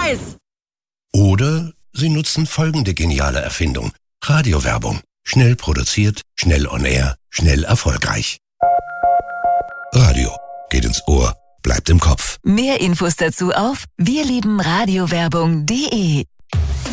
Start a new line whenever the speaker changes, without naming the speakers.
Preis.
Oder Sie nutzen folgende geniale Erfindung. Radiowerbung. Schnell produziert, schnell on air, schnell erfolgreich. Radio. Geht ins Ohr, bleibt im Kopf.
Mehr Infos dazu auf wirliebenradiowerbung.de